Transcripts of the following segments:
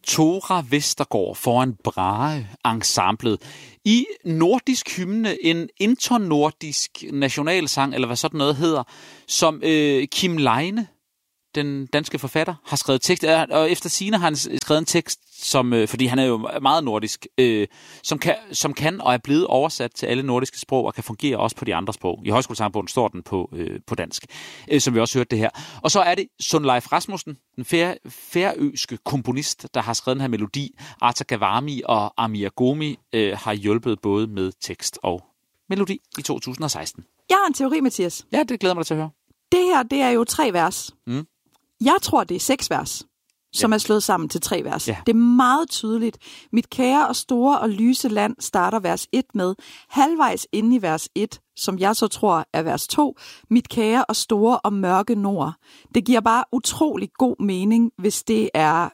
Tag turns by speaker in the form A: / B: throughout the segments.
A: Tora Vestergaard foran Brahe-ensemblet i nordisk hymne, en internordisk nationalsang, eller hvad sådan noget hedder, som Kim Leine, den danske forfatter, har skrevet tekst. Og efter sigende har han skrevet en tekst, som, fordi han er jo meget nordisk, som kan og er blevet oversat til alle nordiske sprog, og kan fungere også på de andre sprog. I Højskolesangbogen står den på dansk, som vi også hørte det her. Og så er det Sundleif Rasmussen, den færøske komponist, der har skrevet den her melodi. Arta Gavami og Amir Gomi har hjulpet både med tekst og melodi i 2016.
B: Jeg har en teori, Mathias.
A: Ja, det glæder mig til at høre.
B: Det her, det er jo 3 vers. Jeg tror, det er 6 vers, som er slået sammen til 3 vers. Ja. Det er meget tydeligt. Mit kære og store og lyse land starter vers 1 med. Halvvejs inde i vers 1, som jeg så tror er vers 2. Mit kære og store og mørke nord. Det giver bare utrolig god mening, hvis det er...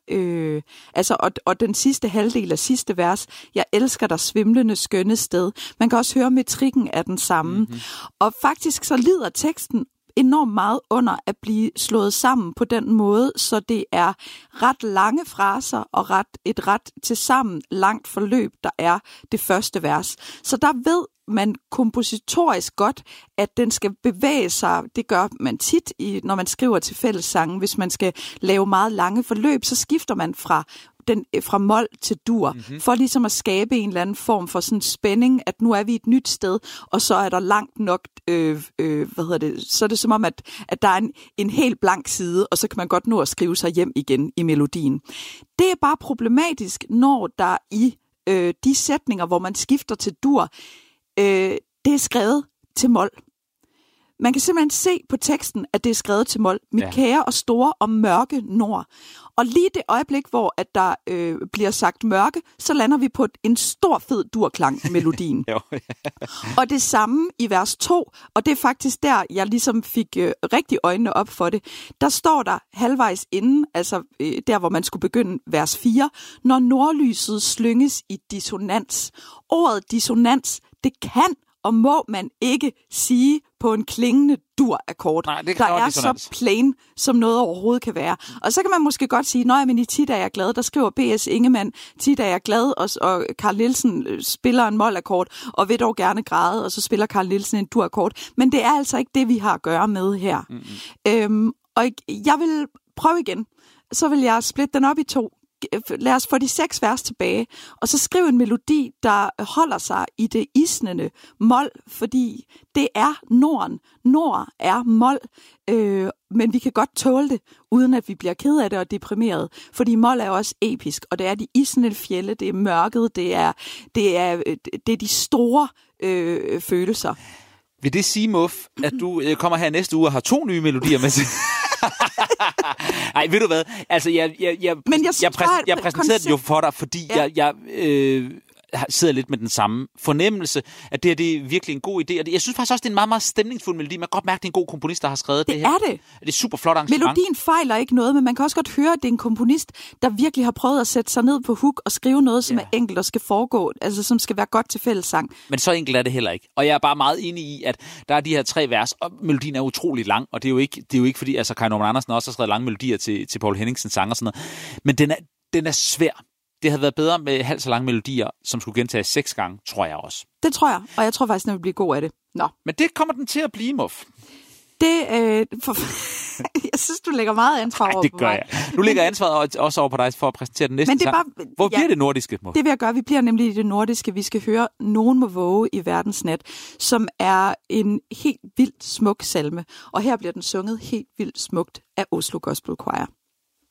B: og den sidste halvdel af sidste vers. Jeg elsker dig svimlende skønne sted. Man kan også høre metrikken af den samme. Mm-hmm. Og faktisk så lider teksten enormt meget under at blive slået sammen på den måde, så det er ret lange fraser og et ret tilsammen langt forløb, der er det første vers. Så der ved man kompositorisk godt, at den skal bevæge sig. Det gør man tit, når man skriver til fællessange. Hvis man skal lave meget lange forløb, så skifter man fra mol til dur, for ligesom at skabe en eller anden form for sådan spænding, at nu er vi et nyt sted, og så er der langt nok, så er det som om, at der er en helt blank side, og så kan man godt nå at skrive sig hjem igen i melodien. Det er bare problematisk, når der i de sætninger, hvor man skifter til dur, det er skrevet til mol. Man kan simpelthen se på teksten, at det er skrevet til mol. Mit kære og store og mørke nord. Og lige det øjeblik, hvor at der bliver sagt mørke, så lander vi på en stor fed durklang i melodien. Og det samme i vers 2, og det er faktisk der, jeg ligesom fik rigtig øjnene op for det. Der står der halvvejs inden, altså der, hvor man skulle begynde vers 4, når nordlyset slynges i dissonans. Ordet dissonans, det kan og må man ikke sige på en klingende dur-akkord, der er så plain, som noget overhovedet kan være. Og så kan man måske godt sige, men i tit er jeg glad, der skriver B.S. Ingemann, tit er jeg glad, og Carl Nielsen spiller en mol-akkord, og vil dog gerne græde, og så spiller Carl Nielsen en dur-akkord. Men det er altså ikke det, vi har at gøre med her. Og jeg vil prøve igen. Så vil jeg splitte den op i 2. Lad os få de 6 vers tilbage, og så skriv en melodi, der holder sig i det isnende mol, fordi det er Norden. Nord er mol, men vi kan godt tåle det, uden at vi bliver ked af det og deprimeret, fordi mol er også episk, og det er de isnende fjelde, det er mørket, det er de store følelser.
A: Vil det sige, Muff, at du kommer her næste uge og har 2 nye melodier med sig? Nej, ved du hvad? Altså, jeg præsenterede den jo for dig, fordi jeg sidder lidt med den samme fornemmelse, at det er virkelig en god idé. Og jeg synes faktisk også, det er en meget, meget stemningsfuld melodi. Man kan godt mærke, at det er en god komponist, der har skrevet det her.
B: Det er det.
A: Det er super flot arrangement.
B: Melodien fejler ikke noget, men man kan også godt høre, at det er en komponist, der virkelig har prøvet at sætte sig ned på hook og skrive noget, som er enkelt og skal foregå, altså som skal være godt til fællessang.
A: Men så enkelt er det heller ikke. Og jeg er bare meget enig i, at der er de her 3 vers, og melodien er utrolig lang, og det er jo ikke fordi, altså Kai Normann Andersen også har skrevet lange melodier til Poul Henningsens sang og sådan noget. Men den er svær. Det havde været bedre med halvt så lange melodier, som skulle gentages 6 gange, tror jeg også.
B: Det tror jeg, og jeg tror faktisk, den vil blive god af det. Nå.
A: Men det kommer den til at blive, Muff.
B: Jeg synes, du lægger meget ansvar over på mig.
A: Det gør jeg. Nu lægger ansvaret også over på dig for at præsentere den næste sang. Hvor bliver det nordiske, Muff?
B: Det vil jeg gøre. Vi bliver nemlig i det nordiske. Vi skal høre Nogen må våge i verdensnat, som er en helt vildt smuk salme. Og her bliver den sunget helt vildt smukt af Oslo Gospel Choir.